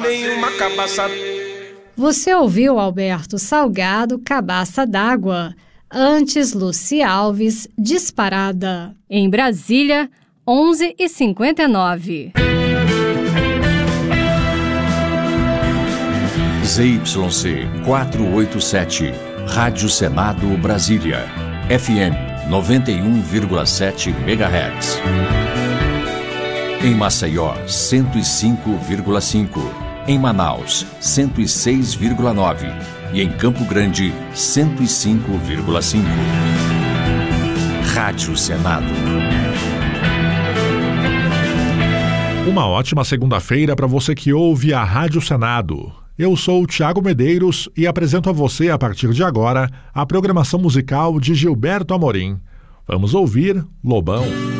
nenhuma cabaça. Você ouviu Alberto Salgado, Cabaça d'Água. Antes, Luci Alves, Disparada. Em Brasília, 11h59. ZYC 487, Rádio Senado Brasília, FM 91,7 MHz. Em Maceió, 105,5. Em Manaus, 106,9. E em Campo Grande, 105,5. Rádio Senado. Uma ótima segunda-feira para você que ouve a Rádio Senado. Eu sou o Thiago Medeiros e apresento a você, a partir de agora, a programação musical de Gilberto Amorim. Vamos ouvir Lobão.